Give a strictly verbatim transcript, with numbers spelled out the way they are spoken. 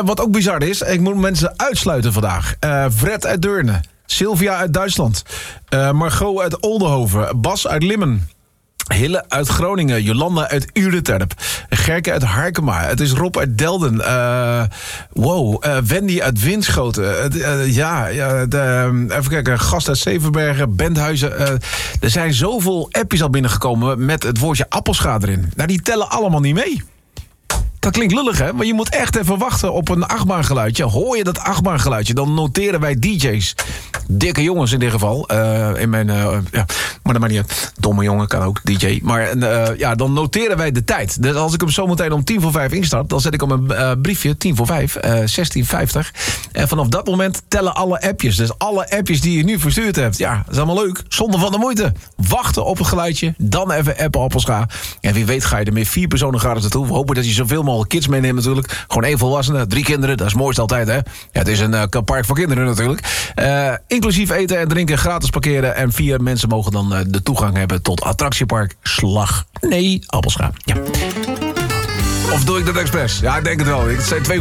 wat ook bizar is, ik moet mensen uitsluiten vandaag. Uh, Fred uit Deurne, Sylvia uit Duitsland, uh, Margot uit Oldenhoven, Bas uit Limmen, Hille uit Groningen, Jolanda uit Ureterp, Gerke uit Harkema, het is Rob uit Delden, uh, wow, uh, Wendy uit Winschoten, uh, uh, ja, ja de, uh, even kijken, Gast uit Zevenbergen, Benthuizen. Uh, er zijn zoveel appjes al binnengekomen met het woordje appelscha erin. Nou, die tellen allemaal niet mee. Dat klinkt lullig, hè? Maar je moet echt even wachten op een achtbaangeluidje. Hoor je dat achtbaangeluidje, dan noteren wij D J's. Dikke jongens in dit geval. Uh, in mijn, uh, ja, maar dat maakt niet uit. Domme jongen kan ook, D J. Maar uh, ja, dan noteren wij de tijd. Dus als ik hem zometeen om tien voor vijf instart, dan zet ik hem een uh, briefje, tien voor vijf, uh, zestien vijftig. En vanaf dat moment tellen alle appjes. Dus alle appjes die je nu verstuurd hebt. Ja, dat is allemaal leuk. Zonder van de moeite. Wachten op een geluidje, dan even appen appelscha. En wie weet ga je er met vier personen gratis naartoe. We hopen dat je zoveel mogelijk kids meenemen natuurlijk. Gewoon één volwassene, drie kinderen. Dat is het mooiste altijd, hè? Ja, het is een uh, park voor kinderen natuurlijk. Uh, inclusief eten en drinken, gratis parkeren. En vier mensen mogen dan uh, de toegang hebben tot attractiepark Slag. Nee, Appelscha. Ja. Of doe ik dat expres? Ja, ik denk het wel. Het zijn twee